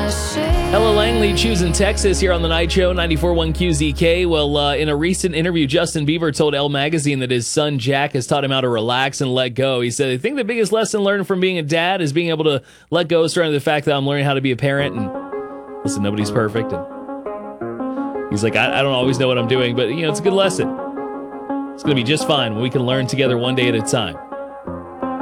Ella Langley choosing Texas here on the Night Show, 94.1 QZK. Well, in a recent interview, Justin Bieber told Elle Magazine that his son Jack has taught him how to relax and let go. He said, I think the biggest lesson learned from being a dad is being able to let go, starting with the fact that I'm learning how to be a parent. And listen, nobody's perfect. And he's like, I don't always know what I'm doing, but, it's a good lesson. It's going to be just fine when we can learn together one day at a time.